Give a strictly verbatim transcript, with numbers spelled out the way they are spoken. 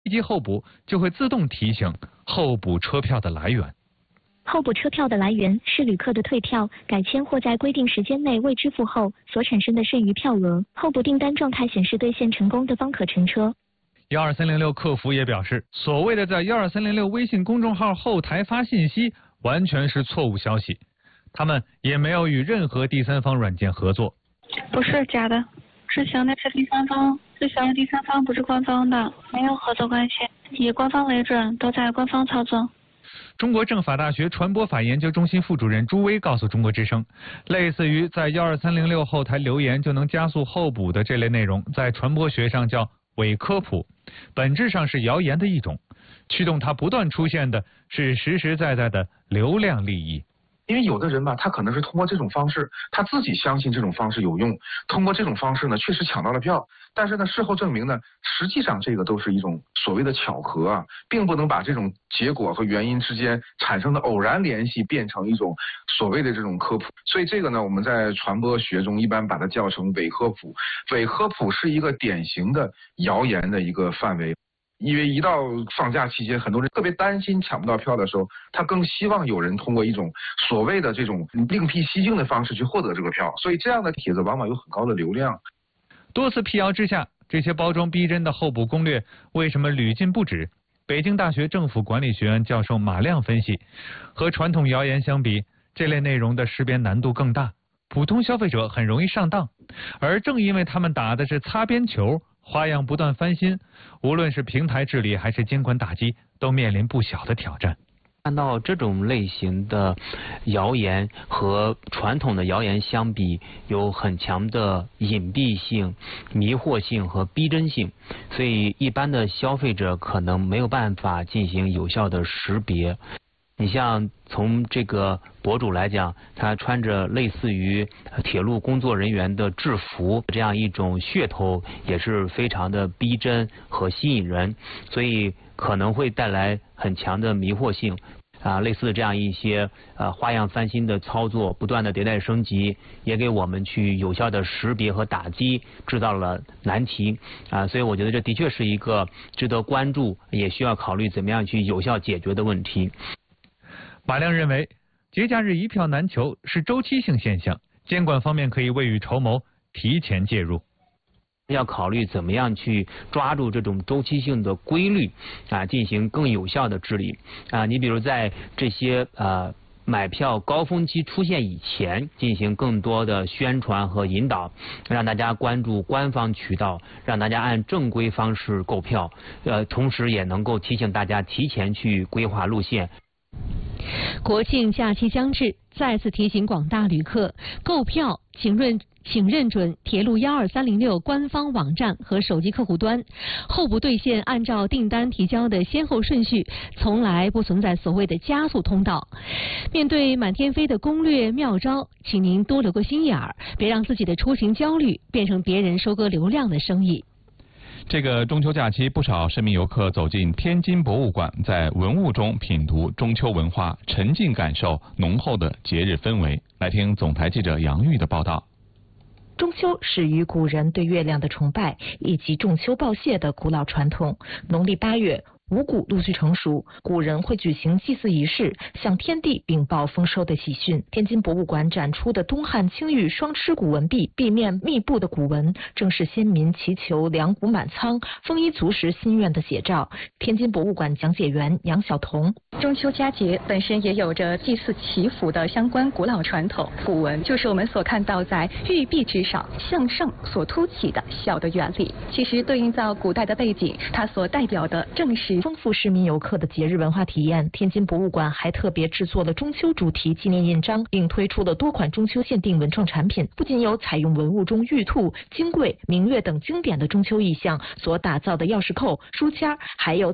一击候补就会自动提醒候补车票的来源。 候补车票的来源是旅客的退票、改签或在规定时间内未支付后所产生的剩余票额。候补订单状态显示兑现成功的方可乘车。 幺二三零六客服也表示，所谓的在幺二三零六微信公众号后台发信息，完全是错误消息。他们也没有与任何第三方软件合作。 不是假的，之前那是第三方，之前的第三方不是官方的，没有合作关系，以官方为准，都在官方操作。 中国政法大学传播法研究中心副主任朱威告诉中国之声，类似于在幺二三零六后台留言就能加速候补的这类内容，在传播学上叫伪科普，本质上是谣言的一种，驱动它不断出现的是实实在在的流量利益。 因为有的人吧，他可能是通过这种方式，他自己相信这种方式有用，通过这种方式呢，确实抢到了票。但是呢，事后证明呢，实际上这个都是一种所谓的巧合啊，并不能把这种结果和原因之间产生的偶然联系变成一种所谓的这种科普。所以这个呢，我们在传播学中一般把它叫成伪科普。伪科普是一个典型的谣言的一个范围。因为一到放假期间，很多人特别担心抢不到票的时候，他更希望有人通过一种所谓的这种另辟蹊径的方式去获得这个票，所以这样的帖子往往有很高的流量。 多次辟谣之下，这些包装逼真的候补攻略为什么屡禁不止？北京大学政府管理学院教授马亮分析，和传统谣言相比，这类内容的识别难度更大，普通消费者很容易上当，而正因为他们打的是擦边球，花样不断翻新，无论是平台治理还是监管打击，都面临不小的挑战。 看到这种类型的谣言和传统的谣言相比，有很强的隐蔽性、迷惑性和逼真性，所以一般的消费者可能没有办法进行有效的识别。你像从这个博主来讲，他穿着类似于铁路工作人员的制服，这样一种噱头也是非常的逼真和吸引人，所以可能会带来很强的迷惑性。啊，类似这样一些呃花样翻新的操作，不断的迭代升级，也给我们去有效的识别和打击制造了难题啊，所以我觉得这的确是一个值得关注，也需要考虑怎么样去有效解决的问题。 马亮认为，节假日一票难求是周期性现象，监管方面可以未雨绸缪，提前介入。 要考虑怎么样去抓住这种周期性的规律啊，进行更有效的治理啊。你比如在这些呃买票高峰期出现以前，进行更多的宣传和引导，让大家关注官方渠道，让大家按正规方式购票，呃，同时也能够提醒大家提前去规划路线。 国庆假期将至，再次提醒广大旅客购票，请认请认准铁路幺二三零六官方网站和手机客户端，候补兑现按照订单提交的先后顺序，从来不存在所谓的加速通道。面对满天飞的攻略妙招，请您多留个心眼儿，别让自己的出行焦虑变成别人收割流量的生意。 这个中秋假期，不少市民游客走进天津博物馆，在文物中品读中秋文化，沉浸感受浓厚的节日氛围。来听总台记者杨玉的报道。 中秋始于古人对月亮的崇拜，以及仲秋报谢的古老传统。农历八月，五谷陆续成熟，古人会举行祭祀仪式，向天地禀报丰收的喜讯。天津博物馆展出的东汉青玉双吃古文壁，壁面密布的古文，正是先民祈求粮谷满仓、丰衣足食心愿的写照。天津博物馆讲解员杨晓彤： 中秋佳节本身也有着祭祀祈福的相关古老传统，古文就是我们所看到在玉壁之上向上所凸起的小的原理。其实对应到古代的背景，它所代表的正是丰富市民游客的节日文化体验。天津博物馆还特别制作了中秋主题纪念印章，并推出了多款中秋限定文创产品。不仅有采用文物中玉兔、金桂、明月等经典的中秋意象所打造的钥匙扣、书签，还有